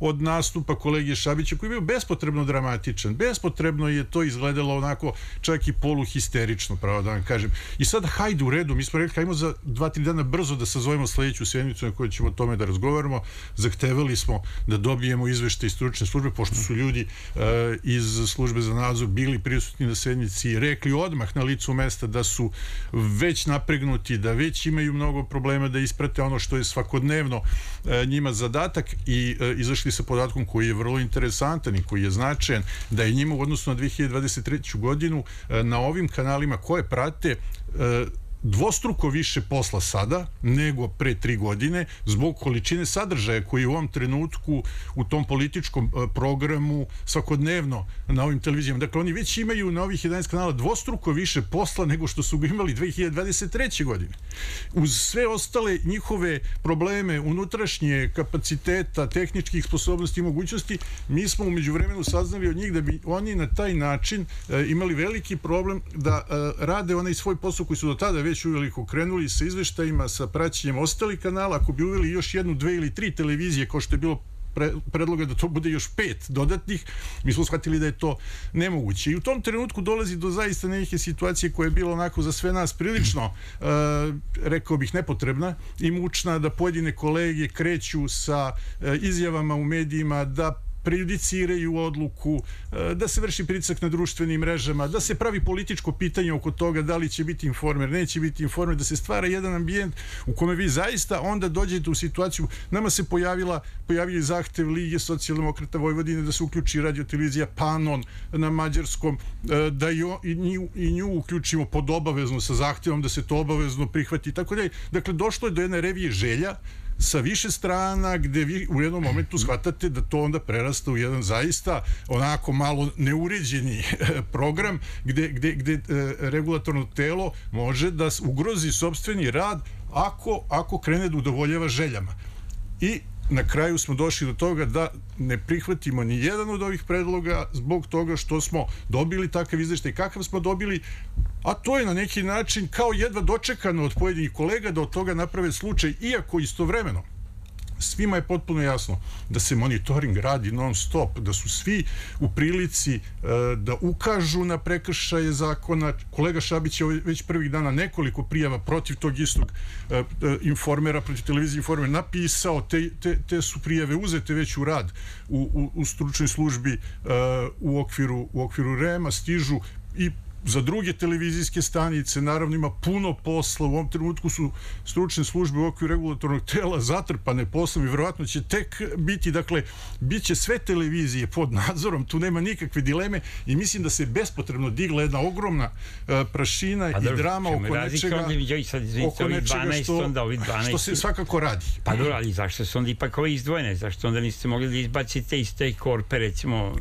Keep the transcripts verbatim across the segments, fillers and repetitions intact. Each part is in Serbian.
od nastupa kolege Šabića koji je bio bespotrebno dramatičan. Bespotrebno je to izgledalo onako čak i poluhisterično, pravo da vam kažem. I sad hajde u redu, mi smo rekli hajmo za dva, tri dana brzo da sazovemo sledeću sednicu na kojoj ćemo o tome da razgovaramo. Zahtevali smo da dobijemo izveštaj iz stručne službe, pošto su ljudi uh, iz službe za nadzor bili prisutni na sednici i rekli odmah na licu mesta da su već napregnuti, da već imaju mnogo problema da isprate ono što je svakodnevno uh, njima zadatak i uh, izašli sa podatkom koji je vrlo interesantan i koji je značajan, da je njima u odnosu na dve hiljade dvadeset treću godinu uh, na ovim kanalima koje prate uh, dvostruko više posla sada nego pre tri godine zbog količine sadržaja koji u ovom trenutku u tom političkom programu svakodnevno na ovim televizijama. Dakle, oni već imaju na ovih jedanaest kanala dvostruko više posla nego što su ga imali dve hiljade dvadeset treće godine. Uz sve ostale njihove probleme unutrašnje kapaciteta, tehničkih sposobnosti i mogućnosti, mi smo umeđu vremenu saznali od njih da bi oni na taj način e, imali veliki problem da e, rade onaj svoj posao koji su do tada već uveliko krenuli sa izveštajima, sa praćenjem ostalih kanala. Ako bi uveli još jednu, dve ili tri televizije, kao što je bilo pre, predloga da to bude još pet dodatnih, mi smo shvatili da je to nemoguće. I u tom trenutku dolazi do zaista neke situacije koja je bila onako za sve nas prilično, uh, rekao bih, nepotrebna i mučna, da pojedine kolege kreću sa uh, izjavama u medijima, da prejudiciraju odluku, da se vrši pritisak na društvenim mrežama, da se pravi političko pitanje oko toga da li će biti informer, neće biti informer, da se stvara jedan ambijent u kome vi zaista onda dođete u situaciju. Nama se pojavila, pojavio zahtev Lige socijaldemokrata Vojvodine da se uključi radiotelevizija Panon na mađarskom, da i nju, i nju uključimo pod obavezno sa zahtevom da se to obavezno prihvati. Tako da je, dakle, došlo je do jedne revije želja sa više strana, gde vi u jednom momentu shvatate da to onda prerasta u jedan zaista onako malo neuređeni program gde, gde, gde regulatorno telo može da ugrozi sopstveni rad ako, ako krene da udovoljava željama. I na kraju smo došli do toga da ne prihvatimo ni jedan od ovih predloga zbog toga što smo dobili takav izveštaj kakav smo dobili, a to je na neki način kao jedva dočekano od pojedinih kolega da od toga naprave slučaj, iako istovremeno svima je potpuno jasno da se monitoring radi non stop, da su svi u prilici uh, da ukažu na prekršaje zakona. Kolega Šabić je već prvih dana nekoliko prijava protiv tog istog uh, uh, informera, protiv televizije informera napisao, te, te, te su prijave uzete već u rad u, u, u stručnoj službi uh, u okviru, u okviru REM-a, stižu i za druge televizijske stanice, naravno ima puno posla, u ovom trenutku su stručne službe u okviru regulatornog tela zatrpane poslom i verovatno će tek biti, dakle, bit će sve televizije pod nadzorom, tu nema nikakve dileme i mislim da se bespotrebno digla jedna ogromna uh, prašina i dobro, drama oko nečega, oko nečega što, što se svakako radi. Pa dobro, ali zašto su onda ipak ove izdvojene? Zašto onda niste mogli da izbacite iz te korpe, recimo,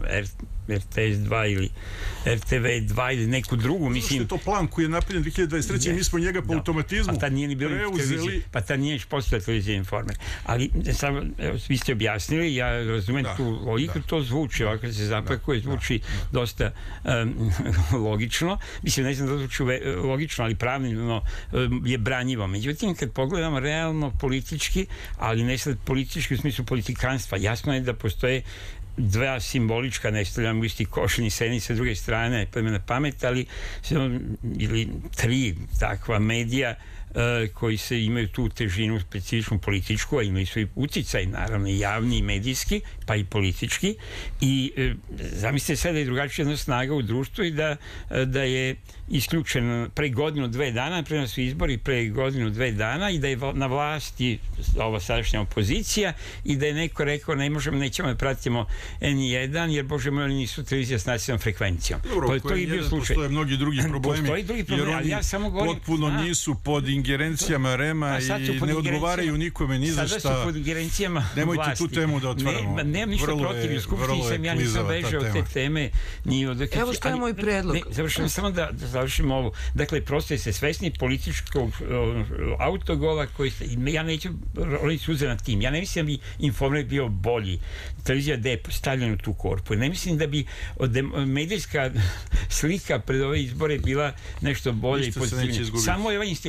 R T S dva ili R T V dva ili neku drugu, mislim... Zato što je to plan koji je napravljen dve hiljade dvadeset treće i mi smo njega po automatizmu pa tad nije ni bilo preuzeli... Pa tad nije postala televizija informer. Ali, sad, evo, vi ste objasnili, ja razumem da, tu logiku, da. To zvuči, ovako se zapakuje, da, zvuči da. dosta um, logično. Mislim, ne znam da zvuči logično, ali pravno um, je branjivo. Međutim, kad pogledamo realno politički, ali ne sad politički u smislu politikanstva, jasno je da postoje dva simbolička, ne stavljam u isti koš ni s jedne sa druge strane, pa me na pamet, ali ili tri takva medija uh, koji se imaju tu težinu specifičnu političku, a imaju svoj uticaj, naravno i javni i medijski, pa i politički i uh, zamislite sve da je drugačija jedna snaga u društvu i da, uh, da je isključeno pre godinu, dve dana, pre nas su izbori pre godinu, dve dana i da je na vlasti ova sadašnja opozicija i da je neko rekao ne možemo, nećemo da pratimo N jedan, jer bože moj, oni nisu televizija s nacionalnom frekvencijom. Dobro, to je bio slučaj. Postoje mnogi drugi problemi, postoji drugi problem, jer oni ja samo govorim, potpuno a, nisu pod ingerencijama REM-a i ne odgovaraju nikome ni za šta. Sada su pod ingerencijama Nemojte vlasti. tu temu da otvaramo. Ne, nemam ništa protiv, u Skupštini sam, ja nisam bežao od te teme. Ni od... Evo što je moj predlog. Ne, završam samo da, da završim ovo. Dakle, prosto je se svesni političkog uh, autogola koji se, ja neću roliti suze nad tim. Ja ne mislim da bi informer bio bolji. Televizija D je stavljena u tu korpu. Ne mislim da bi medijska slika pred ove izbore bila nešto bolje i pozitivnije. Samo je ovaj institut, pa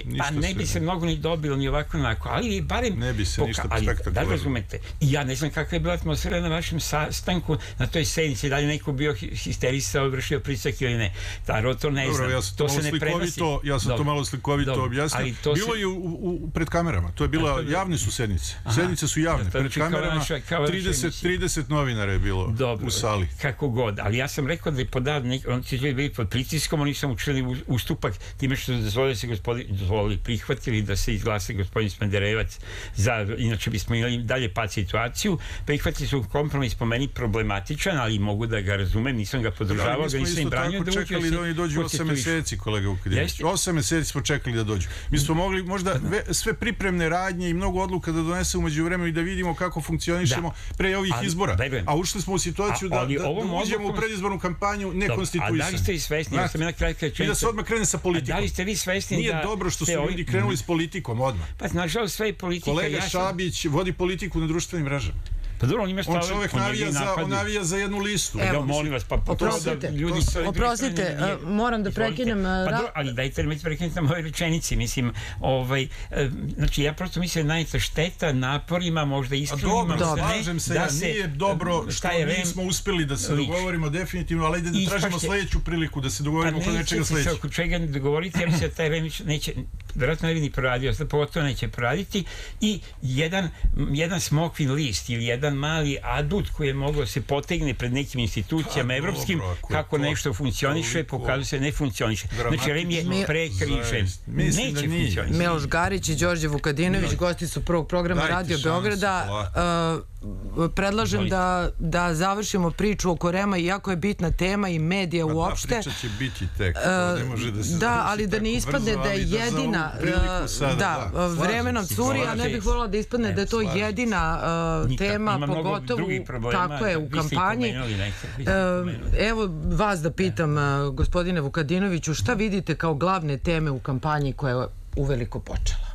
ne bi se mnogo ni dobilo ni ovako onako, ali barem ne bi se ništa spektakularno. Da razumete, i ja ne znam kakva je bila atmosfera na vašem sastanku, na toj sednici, da li neko bio histerisao, vršio pritisak ili ne. Taro, to ne znam. To se ne prenosi. Ja sam to malo slikovito objasnio. Bilo je pred kamerama. To je bila, javne su sednice. Sednice su javne. Pred kamerama trideset novinara je bilo u sali. Kako god. Ali ja sam rekao da je podao, oni su bili pod pritiskom, oni su učinili ustupak time što su dozvolili se gospodin, dozvolili, prihvatili da se izglasa gospodin Smederevac za, inače bismo imali dalje pad situaciju. Prihvatili su kompromis po meni problematičan, ali mogu da ga razumem, nisam ga podržavao, ga nisam im branio da uđe. Mi smo isto tako čekali da oni dođu osam meseci, kolega Vukadinović. osam meseci smo čekali da dođu. Mi smo mogli možda sve pripremne radnje i mnogo odluka da donese umeđu vremenu i da vidimo kako funkcionišemo pre ovih izbora. A ušli smo u situaciju da uđemo u predizbornu kampanju nekonstituisani. A da li ste i svesni, da sam jedna kratka rečenica. I da se odmah krene sa politikom. Da li ste vi svesni da... Nije dobro što su ljudi krenuli s politikom odmah. Pa, nažalost, sve je politika. Kolega Šabić vodi politiku na društvenim mrežama. Pa dobro, on ima stavljeno... On čovjek navija za, on navija za jednu listu. Evo, molim vas, pa... Oprostite, oprostite, moram da prekinem... Pa dobro, ali dajte mi prekinuti na moje rečenici, mislim, ovaj, znači, ja prosto mislim da najta šteta naporima, možda iskrenima... Dobro, slažem se, ja, nije dobro što nismo uspeli da se dogovorimo definitivno, ali da tražimo sljedeću priliku da se dogovorimo oko nečega sljedećeg. Pa neće se oko čega ne dogovoriti, jer se taj Remić neće, vjerojatno ne bi ni proradio, pogotovo neće proraditi, i jedan, jedan smokvin list ili jedan mali adut koji je mogao se potegne pred nekim institucijama evropskim, kako nešto funkcioniše, pokazuje se ne funkcioniše. Znači, Rem je prekrižen. Neće funkcioniše. Miloš Garić i Đorđe Vukadinović, gosti su prvog programa Radio Beograda. Predlažem da završimo priču oko Rema, iako je bitna tema i medija uopšte. Da, priča će biti tek. Ne može da se završi. Da, ali da ne ispadne da je jedina... Da, vremenom curi, a ne bih volila da ispadne da je to jedina tema, pogotovo tako je u kampanji. Evo vas da pitam, gospodine Vukadinoviću, šta vidite kao glavne teme u kampanji koja je uveliko počela?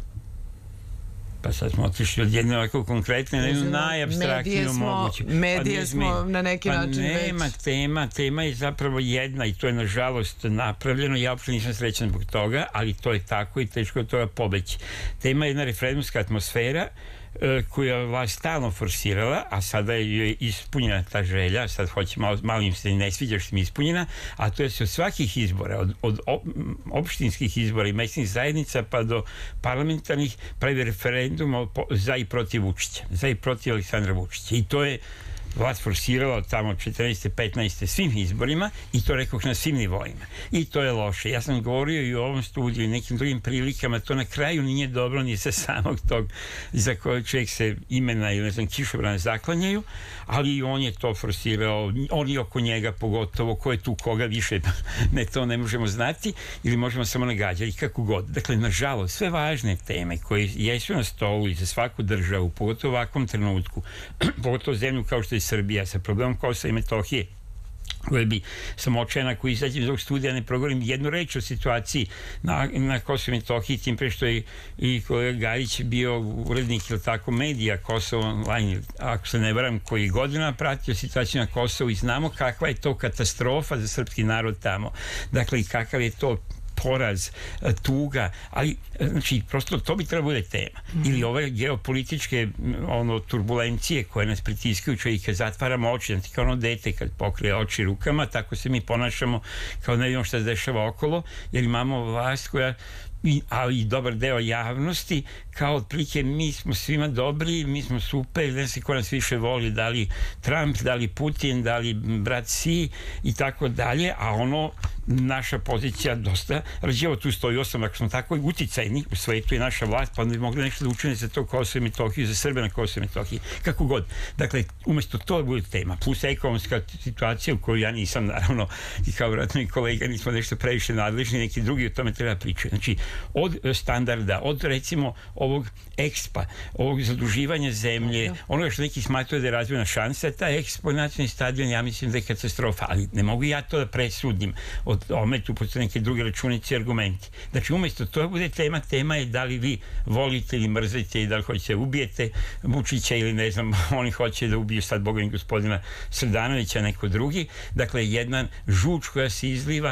Pa sad smo otišli od jedne ovako konkretne, na jednu najabstraktniju moguću. Medije smo na neki način već... Pa nema tema, tema je zapravo jedna i to je nažalost napravljeno. Ja uopšte nisam srećan zbog toga, ali to je tako i teško od toga pobeći. Tema je jedna referendumska atmosfera koja je vlast stalno forsirala, a sada je ispunjena ta želja, sad hoće malo, malo im se ne sviđa što im je ispunjena, a to je se od svakih izbora, od, od opštinskih izbora i mesnih zajednica pa do parlamentarnih pravi referendum za i protiv Vučića, za i protiv Aleksandra Vučića. I to je vlast forsirala tamo četrnaeste, petnaeste svim izborima i to rekoh na svim nivoima. I to je loše. Ja sam govorio i u ovom studiju i nekim drugim prilikama, to na kraju nije dobro ni sa samog tog za koje čovjek se imena ili ne znam kišobrana zaklanjaju, ali on je to forsirao, oni oko njega pogotovo, ko je tu koga više, ne to ne možemo znati ili možemo samo nagađati, kako god. Dakle, nažalost, sve važne teme koje jesu na stolu i za svaku državu, pogotovo u ovakvom trenutku, pogotovo zemlju kao što je Srbija sa problemom Kosova i Metohije, koje bi sam očajna koji izađem iz ovog studija ne progovorim jednu reč o situaciji na, na Kosovo i Metohiji, tim pre što je i kolega Garić bio urednik ili tako medija Kosovo online, ako se ne varam, koji godina pratio situaciju na Kosovu i znamo kakva je to katastrofa za srpski narod tamo. Dakle, i kakav je to poraz, tuga, ali znači, prosto to bi trebalo bude tema. Ili ove geopolitičke ono, turbulencije koje nas pritiskaju, čovjeka zatvaramo oči, znači kao ono dete kad pokrije oči rukama, tako se mi ponašamo kao ne vidimo šta se dešava okolo, jer imamo vlast koja I, ali i dobar deo javnosti kao otprilike mi smo svima dobri, mi smo super, ne znam ko nas više voli, da li Trump, da li Putin, da li brat Si i tako dalje, a ono naša pozicija dosta rađevo tu stoji osam, ako smo tako uticajni u svetu i naša vlast, pa onda bi mogli nešto da učine za to Kosovo i Metohiju, za Srbe na Kosovo i Metohiji, kako god. Dakle, umjesto to bude tema, plus ekonomska situacija u kojoj ja nisam, naravno, i kao vratno i kolega, nismo nešto previše nadležni, neki drugi o tome treba pričati. Znači, od standarda, od recimo ovog ekspa, ovog zaduživanja zemlje, onoga što neki smatraju da je razvojna šansa, ta ekspo nacionalni stadion, ja mislim da je katastrofa, ali ne mogu ja to da presudim od ometu postoje neke druge računice i argumenti. Znači, umjesto to bude tema, tema je da li vi volite ili mrzite i da li hoćete ubijete Vučića ili ne znam, oni hoće da ubiju sad Bogovim gospodina Srdanovića, neko drugi. Dakle, jedan žuč koja se izliva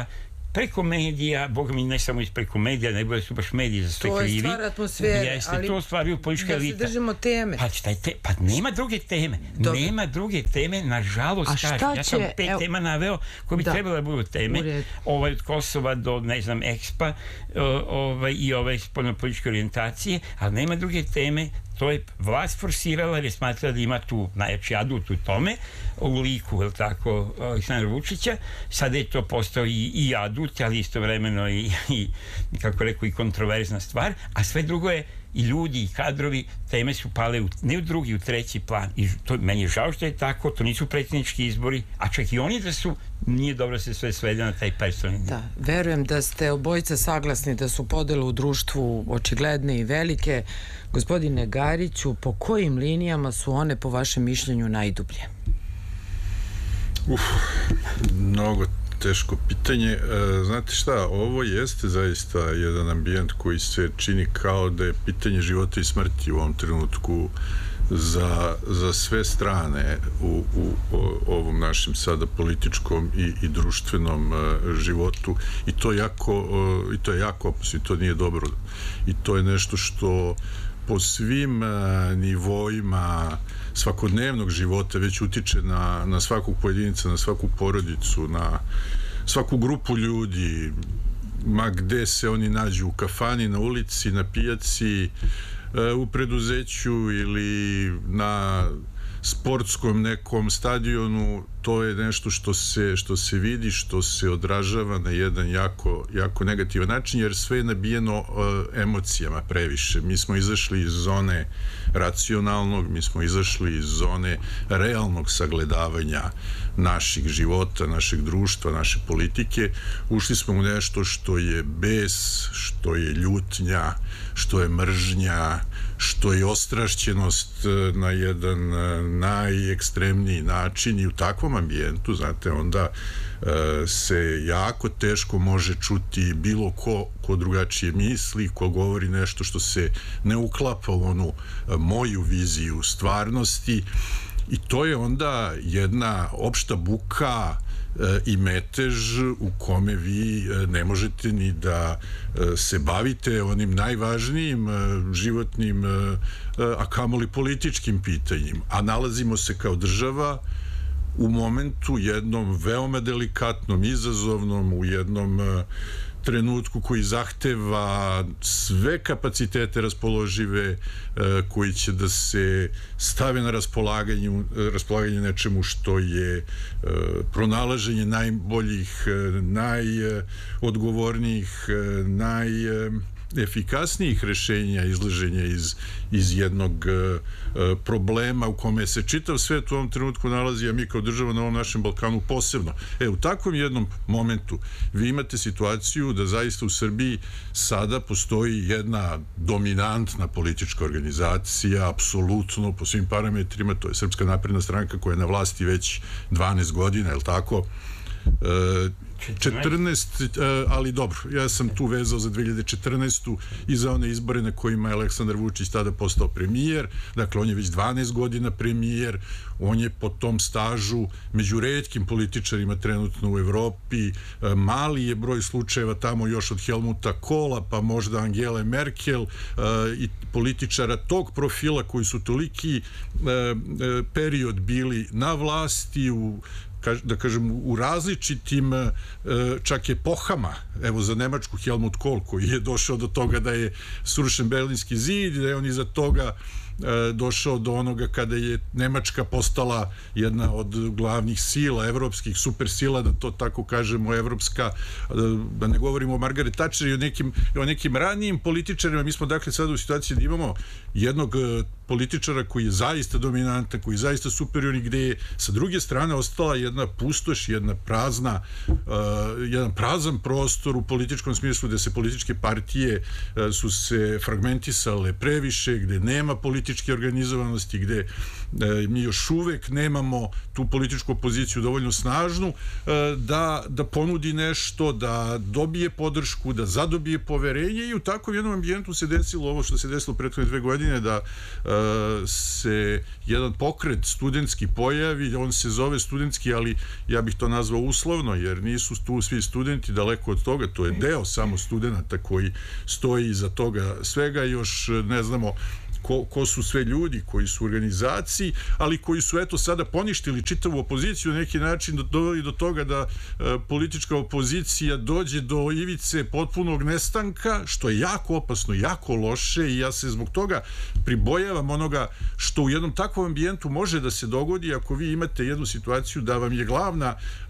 preko medija, boga mi ne samo iz preko medija, nego da su baš mediji za sve krivi. To je stvar atmosfere, Jeste, ali to stvaraju politička elita. Da se držimo teme. Pa, šta je te, pa nema druge teme. Dobro. Nema druge teme, nažalost, kažem. Ja sam pet evo, tema naveo koje bi da. trebalo da budu teme. Ovaj od Kosova do, ne znam, Ekspa ovaj, i ove spoljnopolitičke orijentacije, ali nema druge teme. To je vlast forsirala jer je smatrala da ima tu najjači adut u tome, u liku, je li tako, Aleksandra Vučića. Sada je to postao i, i adut, ali istovremeno i, i, kako rekao, i kontroverzna stvar, a sve drugo je i ljudi i kadrovi, teme su pale u, ne u drugi, u treći plan. I to, meni je žao što je tako, to nisu predsjednički izbori, a čak i oni da su, nije dobro se sve svede na taj personalni. Da, verujem da ste obojica saglasni da su podele u društvu očigledne i velike. Gospodine Gariću, po kojim linijama su one po vašem mišljenju najdublje? Uf, mnogo teško pitanje. Znate šta, ovo jeste zaista jedan ambijent koji se čini kao da je pitanje života i smrti u ovom trenutku za, za sve strane u, u, u ovom našem sada političkom i, i društvenom životu i to jako, i to je jako opasno i to nije dobro i to je nešto što po svim nivoima svakodnevnog života već utiče na, na svakog pojedinca, na svaku porodicu, na svaku grupu ljudi, ma gde se oni nađu, u kafani, na ulici, na pijaci, u preduzeću ili na sportskom nekom stadionu. To je nešto što se, što se vidi, što se odražava na jedan jako, jako negativan način, jer sve je nabijeno uh, emocijama previše. Mi smo izašli iz zone racionalnog, mi smo izašli iz zone realnog sagledavanja naših života, našeg društva, naše politike. Ušli smo u nešto što je bes, što je ljutnja, što je mržnja, što je ostrašćenost na jedan najekstremniji način i u takvom ambijentu, znate, onda e, se jako teško može čuti bilo ko, ko drugačije misli, ko govori nešto što se ne uklapa u onu e, moju viziju stvarnosti i to je onda jedna opšta buka i metež u kome vi ne možete ni da se bavite onim najvažnijim životnim, a kamoli političkim pitanjima. A nalazimo se kao država u momentu jednom veoma delikatnom, izazovnom, u jednom trenutku koji zahteva sve kapacitete raspoložive koji će da se stave na raspolaganju, raspolaganje nečemu što je pronalaženje najboljih, najodgovornijih, naj efikasnijih rešenja, izlaženja iz, iz jednog uh, problema u kome se čitav svet u ovom trenutku nalazi, a mi kao država na ovom našem Balkanu posebno. E, u takvom jednom momentu vi imate situaciju da zaista u Srbiji sada postoji jedna dominantna politička organizacija, apsolutno po svim parametrima, to je Srpska napredna stranka koja je na vlasti već dvanaest godina, je li tako? Uh, četrnaest, ali dobro, ja sam tu vezao za dve hiljade četrnaestu i za one izbore na kojima je Aleksandar Vučić tada postao premijer, dakle on je već dvanaest godina premijer, on je po tom stažu među retkim političarima trenutno u Evropi, mali je broj slučajeva tamo još od Helmuta Kohla pa možda Angele Merkel i političara tog profila koji su toliki period bili na vlasti u da kažem, u različitim čak epohama, evo za Nemačku Helmut Kohl koji je došao do toga da je srušen Berlinski zid, da je on iza toga došao do onoga kada je Nemačka postala jedna od glavnih sila, evropskih supersila, da to tako kažemo, evropska, da ne govorimo o Margaret Thatcher i o nekim, o nekim ranijim političarima. Mi smo dakle sada u situaciji da imamo jednog političara koji je zaista dominantan, koji je zaista superiorni, gde je sa druge strane ostala jedna pustoš, jedna prazna, uh, jedan prazan prostor u političkom smislu, gde se političke partije uh, su se fragmentisale previše, gde nema političke političke organizovanosti, gde e, mi još uvek nemamo tu političku opoziciju dovoljno snažnu, e, da, da ponudi nešto, da dobije podršku, da zadobije poverenje, i u takvom jednom ambijentu se desilo ovo što se desilo u prethodne dve godine, da e, se jedan pokret studentski pojavi, on se zove studentski, ali ja bih to nazvao uslovno, jer nisu tu svi studenti, daleko od toga, to je deo samo studenata koji stoji iza toga svega, još ne znamo Ko, ko su sve ljudi koji su u organizaciji, ali koji su eto sada poništili čitavu opoziciju na neki način, doveli do toga da e, politička opozicija dođe do ivice potpunog nestanka, što je jako opasno, jako loše, i ja se zbog toga pribojavam onoga što u jednom takvom ambijentu može da se dogodi ako vi imate jednu situaciju da vam je glavna e,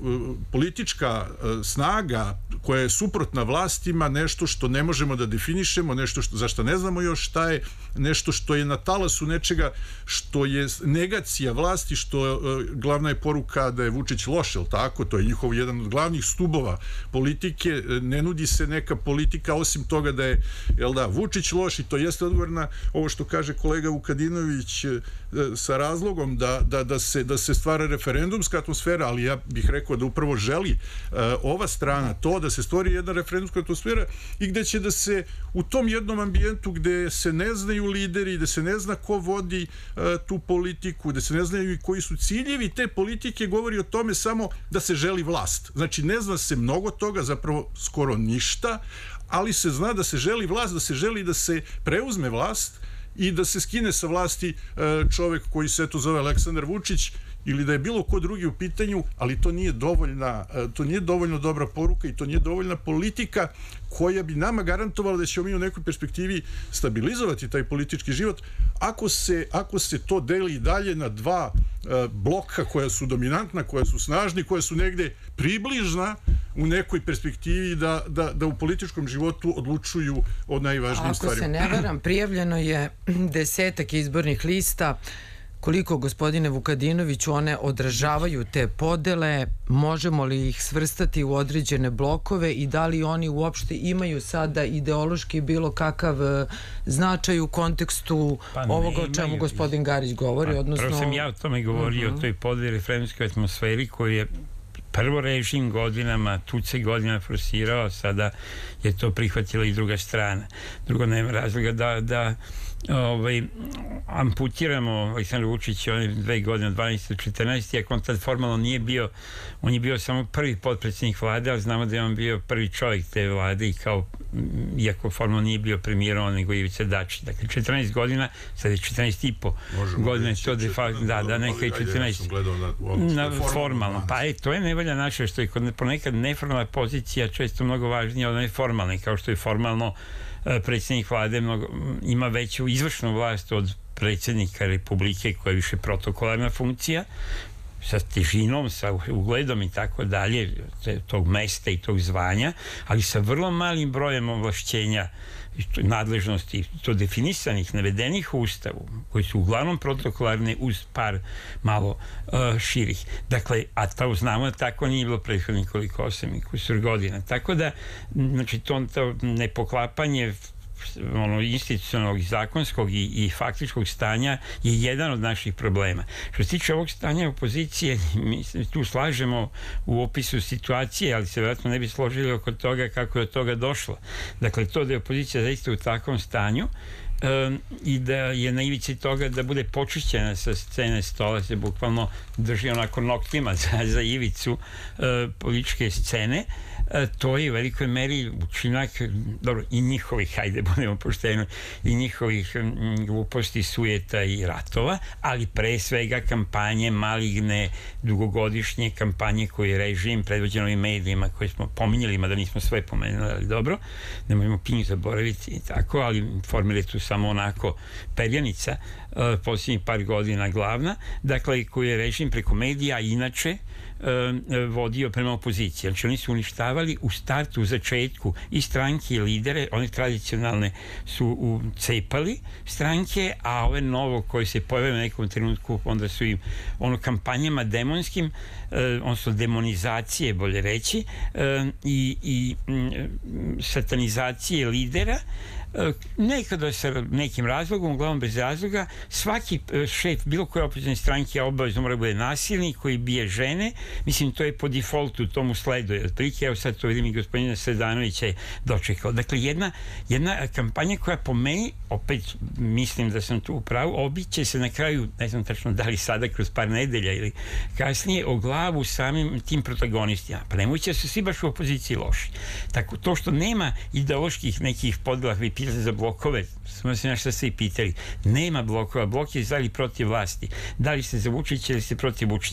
politička e, snaga koja je suprotna vlastima nešto što ne možemo da definišemo, nešto što, za što ne znamo još šta je, nešto što je na talasu nečega što je negacija vlasti, što e, glavna je poruka da je Vučić loš, jel tako? To je njihov jedan od glavnih stubova politike. Ne nudi se neka politika osim toga da je, jel da, Vučić loš, i to jeste odgovor na ovo što kaže kolega Vukadinović e, sa razlogom da, da, da, se, da se stvara referendumska atmosfera, ali ja bih rekao da upravo želi e, ova strana to, da se stvori jedna referendumska atmosfera i gde će da se u tom jednom ambijentu gde se ne znaju lideri, da se ne zna ko vodi uh, tu politiku, da se ne znaju koji su ciljevi te politike, govori o tome samo da se želi vlast. Znači, ne zna se mnogo toga, zapravo skoro ništa, ali se zna da se želi vlast, da se želi da se preuzme vlast i da se skine sa vlasti uh, čovek koji se eto zove Aleksandar Vučić, ili da je bilo ko drugi u pitanju, ali to nije dovoljna, to nije dovoljno dobra poruka i to nije dovoljna politika koja bi nama garantovala da ćemo mi u nekoj perspektivi stabilizovati taj politički život, ako se, ako se to deli dalje na dva e, bloka koja su dominantna, koja su snažni, koja su negde približna u nekoj perspektivi da, da, da u političkom životu odlučuju o najvažnijim stvarima. Ako se ne varam, prijavljeno je desetak izbornih lista. Koliko, gospodine Vukadinoviću, one odražavaju te podele, možemo li ih svrstati u određene blokove i da li oni uopšte imaju sada ideološki bilo kakav značaj u kontekstu pa ovoga o čemu gospodin Garić govori? Pa, odnosno... Prvo sam ja o tome govorio, uh-huh. o toj podeli referendumskoj atmosferi koju je prvo režim godinama, Tuce godinama forsirao, sada je to prihvatila i druga strana. Drugo, nema razloga da, da ovaj, amputiramo Aleksandra Vučića one dve godine, dvanaeste do četrnaeste, iako on tad formalno nije bio, on je bio samo prvi potpredsjednik vlade, ali znamo da je on bio prvi čovjek te vlade i kao, iako formalno nije bio premijerom, nego Ivica Dačić. Dakle, četrnaest godina, sad je četrnaest i po godina, je to de facto, da, da, neka je četrnaest. Na, formalno. Pa je, to je nevolja naša, što je ponekad neformalna pozicija često mnogo važnija od neformalne, kao što je formalno predsjednik vlade mnogo, ima veću izvršnu vlast od predsjednika Republike, koja je više protokolarna funkcija, sa težinom, sa ugledom i tako dalje, tog mesta i tog zvanja, ali sa vrlo malim brojem ovlašćenja, nadležnosti, to definisanih, navedenih u Ustavu, koji su uglavnom protokolarne uz par malo uh, širih. Dakle, a to znamo da tako nije bilo prethodnih koliko osam i kusur godina. Tako da, znači, to, to nepoklapanje ono, institucionalnog, zakonskog i, i faktičkog stanja je jedan od naših problema. Što se tiče ovog stanja opozicije, mi se tu slažemo u opisu situacije, ali se vjerojatno ne bi složili oko toga kako je od toga došlo. Dakle, to da je opozicija zaista u takvom stanju um, i da je na ivici toga da bude počišćena sa scene stola, se bukvalno drži onako noktima za, za ivicu uh, političke scene. To je u velikoj meri učinak, dobro, i njihovih, hajde, budemo pošteni, i njihovih gluposti, sujeta i ratova, ali pre svega kampanje, maligne, dugogodišnje kampanje koje je režim predvođen ovim medijima koje smo pominjali, mada nismo sve pomenuli, ali dobro, ne možemo Pink zaboraviti i tako, ali Formel je tu samo onako perjanica posljednjih par godina glavna, dakle, koju je režim preko medija inače vodio prema opoziciji. Znači, oni su uništavali u startu, u začetku i stranke i lidere, one tradicionalne su ucepali stranke, a ove novo koje se pojave u nekom trenutku, onda su im ono kampanjama demonskim, odnosno demonizacije, bolje reći, i, i satanizacije lidera, nekada sa nekim razlogom, uglavnom bez razloga, svaki šef bilo koje opozicijne stranke obavezno mora bude nasilnik koji bije žene, mislim to je po defaultu, tomu sleduje otprilike, evo sad to vidim i gospodina Sredanovića je dočekao. Dakle, jedna, jedna kampanja koja po meni, opet mislim da sam tu u pravu, obiće se na kraju, ne znam tačno da li sada kroz par nedelja ili kasnije, o glavu samim tim protagonistima. Pa nemojte su svi baš u opoziciji loši. Tako, to što nema ideoloških nekih podela, vi pitate za blokove, smo se nešto se i pitali, nema blokova, blok je za ili protiv vlasti. Da li ste za Vučića ili ste protiv Vučića?